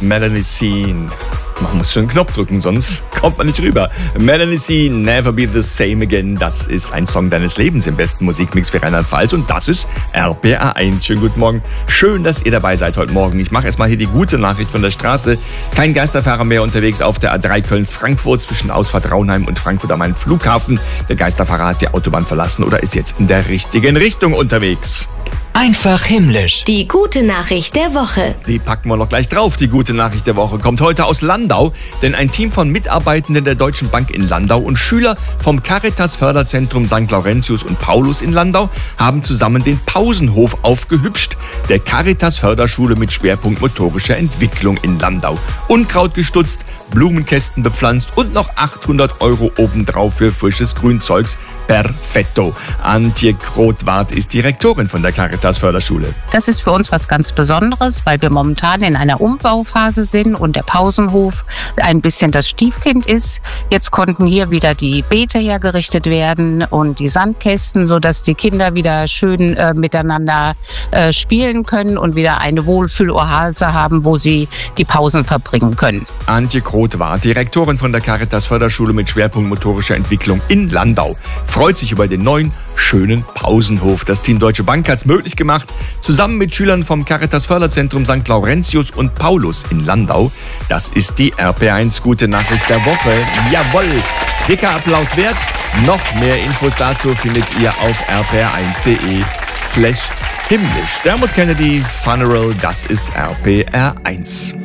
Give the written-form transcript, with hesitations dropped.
Melanie C. Man muss schon einen Knopf drücken, sonst kommt man nicht rüber. Melanie C. Never Be the Same Again. Das ist ein Song deines Lebens im besten Musikmix für Rheinland-Pfalz. Und das ist RPR 1. Schönen guten Morgen. Schön, dass ihr dabei seid heute Morgen. Ich mache erstmal hier die gute Nachricht von der Straße. Kein Geisterfahrer mehr unterwegs auf der A3 Köln-Frankfurt zwischen Ausfahrt Raunheim und Frankfurt am Main Flughafen. Der Geisterfahrer hat die Autobahn verlassen oder ist jetzt in der richtigen Richtung unterwegs. Einfach himmlisch. Die gute Nachricht der Woche. Die packen wir noch gleich drauf. Die gute Nachricht der Woche kommt heute aus Landau, denn ein Team von Mitarbeitenden der Deutschen Bank in Landau und Schüler vom Caritas Förderzentrum St. Laurentius und Paulus in Landau haben zusammen den Pausenhof aufgehübscht, der Caritas Förderschule mit Schwerpunkt motorischer Entwicklung in Landau. Unkraut gestutzt, Blumenkästen bepflanzt und noch 800 € obendrauf für frisches Grünzeugs. Perfetto. Antje Grothwart ist Direktorin von der Caritas Förderschule. Das ist für uns was ganz Besonderes, weil wir momentan in einer Umbauphase sind und der Pausenhof ein bisschen das Stiefkind ist. Jetzt konnten hier wieder die Beete hergerichtet werden und die Sandkästen, sodass die Kinder wieder schön miteinander spielen können und wieder eine Wohlfühloase haben, wo sie die Pausen verbringen können. Antje Grothwart, Direktorin von der Caritas Förderschule mit Schwerpunkt motorischer Entwicklung in Landau, freut sich über den neuen, schönen Pausenhof. Das Team Deutsche Bank hat es möglich gemacht, zusammen mit Schülern vom Caritas Förderzentrum St. Laurentius und Paulus in Landau. Das ist die RPR1 gute Nachricht der Woche. Jawohl! Dicker Applaus wert. Noch mehr Infos dazu findet ihr auf rpr1.de/himmlisch. Dermot Kennedy, Funeral, das ist RPR1.